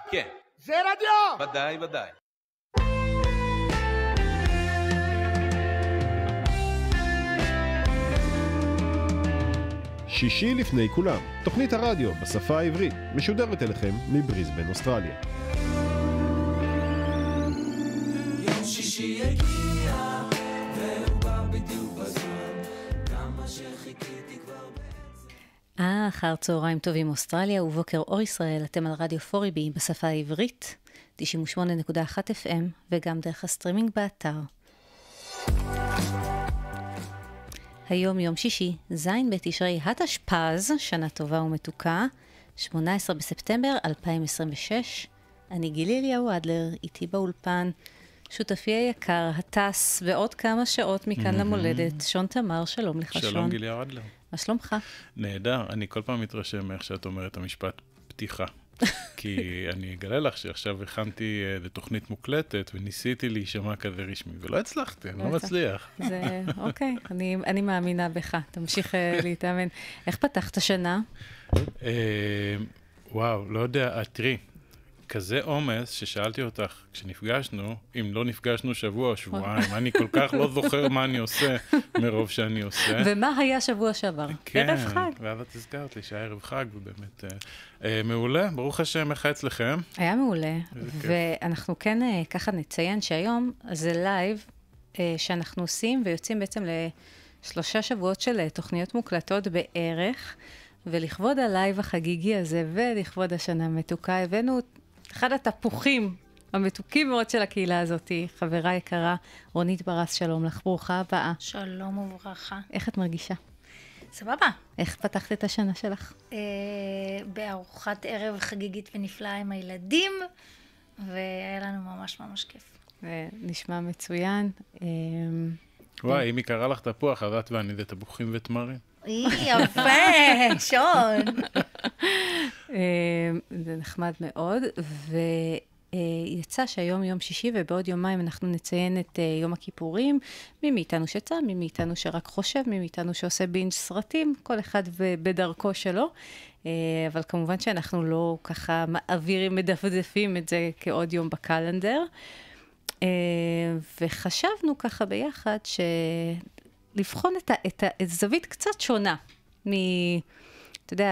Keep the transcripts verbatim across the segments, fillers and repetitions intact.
כן. זה רדיו! ודאי, ודאי. שישי לפני כולם, תוכנית הרדיו בשפה העברית, משודרת אליכם מבריסבן, אוסטרליה. יום שישי הגיע, והוא בא בדיוק בזמן, כמה שחיכיתי כבר בעצם. אה, אחר צהריים טובים אוסטרליה ובוקר אור ישראל, אתם על רדיו פוריבי בשפה העברית, תשעים ושמונה נקודה אחת אף אם, וגם דרך הסטרימינג באתר. היום יום שישי, זין בתשרי התשפ"ז, שנה טובה ומתוקה, שמונה עשרה בספטמבר אלפיים עשרים ושש. אני גילי אליהו אדלר, איתי באולפן, שותפי היקר, הטס, ועוד כמה שעות מכאן למולדת, שון תמר, שלום לך שון. שלום גילי אליהו. מה שלומך? נהדר, אני כל פעם מתרשם איך שאת אומרת המשפט פתיחה. כי אני אגלה לך שעכשיו הכנתי לתוכנית מוקלטת, וניסיתי להישמע כזה רשמי, ולא הצלחתי, אני לא מצליח. זה, אוקיי, אני, אני מאמינה בך, תמשיך להתאמן. איך פתחת השנה? וואו, לא יודע, תראי, כזה אומץ ששאלתי אותך כשנפגשנו, אם לא נפגשנו שבוע או שבועיים, אני כל כך לא זוכר מה אני עושה מרוב שאני עושה. ומה היה שבוע שעבר? כן, ערב חג. ואז את הזכרת לי שהיה ערב חג, ובאמת אה, אה, מעולה, ברוך השם, איך אצלכם? היה מעולה, ואנחנו כן אה, ככה נציין שהיום זה לייב אה, שאנחנו עושים, ויוצאים בעצם לשלושה שבועות של אה, תוכניות מוקלטות בערך, ולכבוד הלייב החגיגי הזה, ולכבוד השנה המתוקה, הבאנו אחד התפוחים המתוקים מאוד של הקהילה הזאת, חברה יקרה, רונית ברס, שלום לך, ברוכה הבאה. שלום וברכה. איך את מרגישה? סבבה. איך פתחת את השנה שלך? אה, בארוחת ערב חגיגית ונפלאה עם הילדים, והיה לנו ממש ממש כיף. נשמע מצוין. וואי, אם היא קרא לך תפוח, אז את ואני זה תפוחים ותמרים. יפה, שון. זה נחמד מאוד, ויצא שהיום יום שישי, ובעוד יומיים אנחנו נציין את יום הכיפורים, מי מאיתנו שצא, מי מאיתנו שרק חושב, מי מאיתנו שעושה בינג' סרטים, כל אחד בדרכו שלו, אבל כמובן שאנחנו לא ככה מעבירים, מדפדפים את זה כעוד יום בקלנדר, וחשבנו ככה ביחד ש... לבחון את, ה, את, ה, את זווית קצת שונה מ, אתה יודע,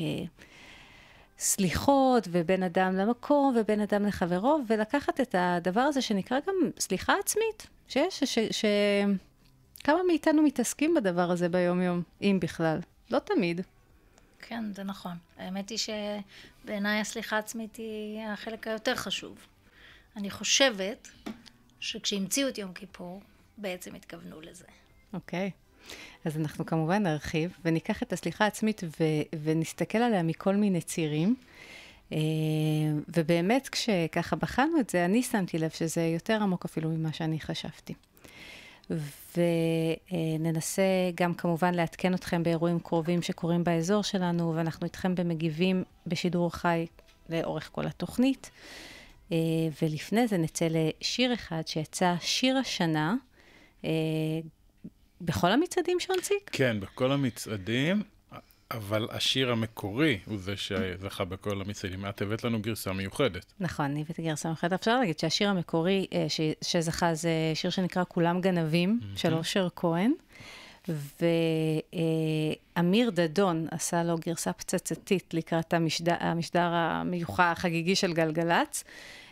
סליחות ובין אדם למקום ובין אדם לחברו, ולקחת את הדבר הזה שנקרא גם סליחה עצמית, שיש, ש, ש, כמה מאיתנו מתעסקים בדבר הזה ביום יום, אם בכלל, לא תמיד. כן, זה נכון. האמת היא שבעיניי הסליחה עצמית היא החלק היותר חשוב. אני חושבת שכשהמציאו את יום כיפור, בעצם התכוונו לזה. אוקיי, אז אנחנו כמובן נרחיב, וניקח את הסליחה העצמית ו- ונסתכל עליה מכל מיני צירים, ובאמת כשככה בחנו את זה, אני שמתי לב שזה יותר עמוק אפילו ממה שאני חשבתי. וננסה גם כמובן לעדכן אתכם באירועים קרובים שקורים באזור שלנו, ואנחנו איתכם במגיבים בשידור חי לאורך כל התוכנית, ולפני זה נצא לשיר אחד שיצא שיר השנה, בכל המצעדים שהנציג? כן, בכל המצעדים, אבל השיר המקורי הוא זה שזכה בכל המצעדים. את הבאת לנו גרסה מיוחדת. נכון, אני הבאתי גרסה מיוחדת. אפשר להגיד שהשיר המקורי ש... שזכה זה שיר שנקרא כולם גנבים, mm-hmm. של אושר כהן, ואמיר דדון עשה לו גרסה פצצתית לקראת המשדר, המשדר המיוחד החגיגי של גלגלץ,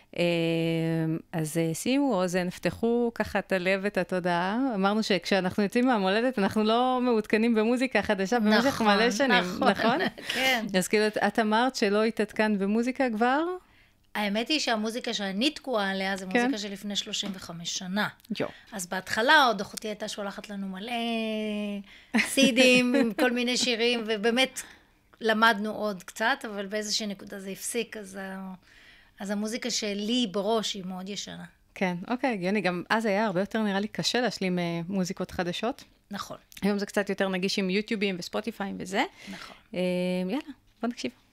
אז שימו אוזן, נפתחו ככה את הלב ואת התודעה. אמרנו שכשאנחנו יוצאים מהמולדת, אנחנו לא מעודכנים במוזיקה חדשה במשך מלא שנים, נכון? כן. אז כאילו, את אמרת שלא התעדכן במוזיקה כבר? האמת היא שהמוזיקה שאני תקועה עליה, זה מוזיקה של לפני שלושים וחמש שנה. יו. אז בהתחלה עוד אחותי הייתה שולחת לנו מלא סידים עם כל מיני שירים, ובאמת למדנו עוד קצת, אבל באיזושהי נקודה זה הפסיק, אז... אז המוזיקה שלי בראש היא מאוד ישנה. כן, אוקיי, הגיוני. גם אז היה הרבה יותר נראה לי קשה להשלים אה, מוזיקות חדשות. נכון. היום זה קצת יותר נגיש עם יוטיובים וספוטיפיים וזה. נכון. אה, יאללה, בוא נקשיב.